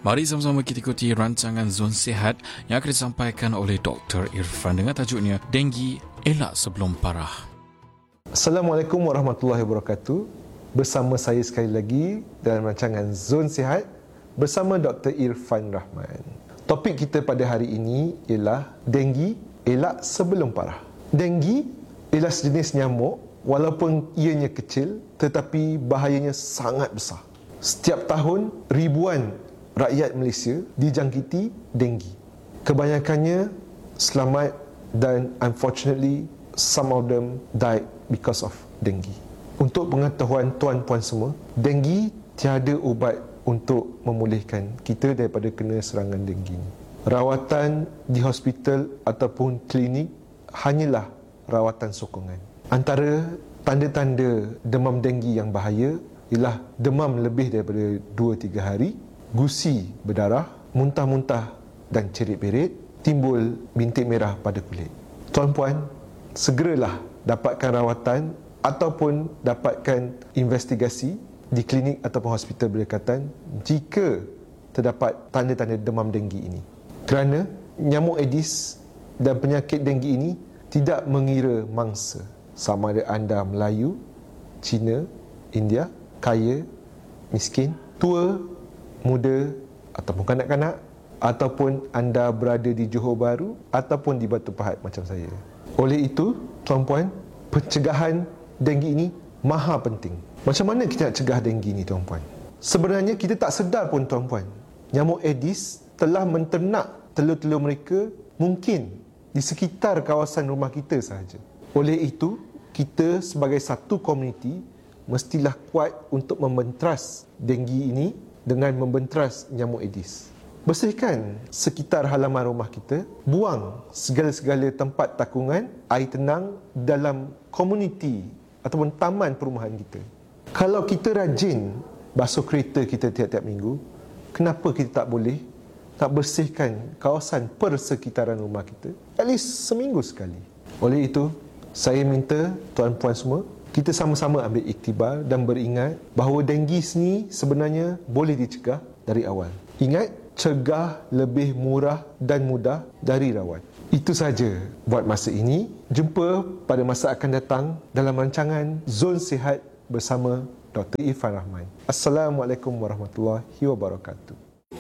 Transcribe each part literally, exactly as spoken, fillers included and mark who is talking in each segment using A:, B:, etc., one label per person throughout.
A: Mari sama-sama kita ikuti rancangan Zon Sihat yang akan disampaikan oleh Doktor Irfan dengan tajuknya Denggi Elak Sebelum Parah.
B: Assalamualaikum warahmatullahi wabarakatuh. Bersama saya sekali lagi dalam rancangan Zon Sihat bersama Doktor Irfan Rahman. Topik kita pada hari ini ialah Denggi Elak Sebelum Parah. Denggi ialah sejenis nyamuk walaupun ianya kecil tetapi bahayanya sangat besar. Setiap tahun ribuan rakyat Malaysia dijangkiti denggi. Kebanyakannya selamat dan unfortunately some of them died because of denggi. Untuk pengetahuan tuan-puan semua, denggi tiada ubat untuk memulihkan kita daripada kena serangan denggi. Rawatan di hospital ataupun klinik hanyalah rawatan sokongan. Antara tanda-tanda demam denggi yang bahaya ialah demam lebih daripada dua tiga hari, gusi berdarah, muntah-muntah dan cerit-berit, timbul bintik merah pada kulit. Tuan-puan, segeralah dapatkan rawatan ataupun dapatkan investigasi di klinik ataupun hospital berdekatan jika terdapat tanda-tanda demam denggi ini. Kerana nyamuk Aedes dan penyakit denggi ini tidak mengira mangsa, sama ada anda Melayu, Cina, India, kaya, miskin, tua, muda ataupun kanak-kanak, ataupun anda berada di Johor Bahru ataupun di Batu Pahat macam saya. Oleh itu, tuan-puan, pencegahan denggi ini maha penting. Macam mana kita nak cegah denggi ini, tuan-puan? Sebenarnya kita tak sedar pun, tuan-puan, nyamuk Aedes telah menternak telur-telur mereka mungkin di sekitar kawasan rumah kita sahaja. Oleh itu, kita sebagai satu komuniti mestilah kuat untuk membentras denggi ini dengan membentras nyamuk Aedes. Bersihkan sekitar halaman rumah kita, buang segala-segala tempat takungan, air tenang dalam komuniti ataupun taman perumahan kita. Kalau kita rajin basuh kereta kita tiap-tiap minggu, kenapa kita tak boleh nak bersihkan kawasan persekitaran rumah kita at least seminggu sekali? Oleh itu, saya minta tuan-puan semua, kita sama-sama ambil iktibar dan beringat bahawa denggi ni sebenarnya boleh dicegah dari awal. Ingat, cegah lebih murah dan mudah dari rawat. Itu saja buat masa ini. Jumpa pada masa akan datang dalam rancangan Zon Sihat bersama Doktor Irfan Rahman. Assalamualaikum warahmatullahi wabarakatuh.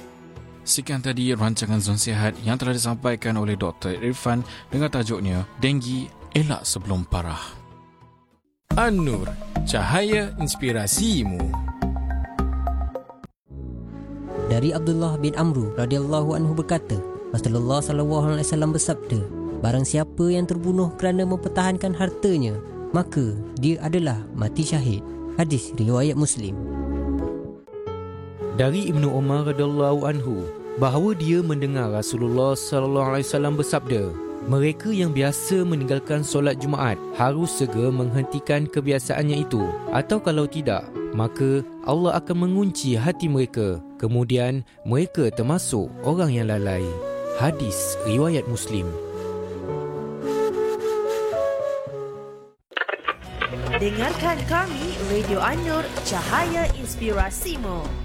A: Sekian tadi rancangan Zon Sihat yang telah disampaikan oleh Doktor Irfan dengan tajuknya Denggi Elak Sebelum Parah. An-Nur, cahaya inspirasimu.
C: Dari Abdullah bin Amru radhiyallahu anhu berkata, Rasulullah sallallahu alaihi wasallam bersabda, barang siapa yang terbunuh kerana mempertahankan hartanya, maka dia adalah mati syahid. Hadis riwayat Muslim.
D: Dari Ibnu Umar radhiyallahu anhu bahawa dia mendengar Rasulullah sallallahu alaihi wasallam bersabda, mereka yang biasa meninggalkan solat Jumaat harus segera menghentikan kebiasaannya itu, atau kalau tidak, maka Allah akan mengunci hati mereka. Kemudian mereka termasuk orang yang lalai. Hadis riwayat Muslim.
E: Dengarkan kami Radio An-Nur, cahaya inspirasimu.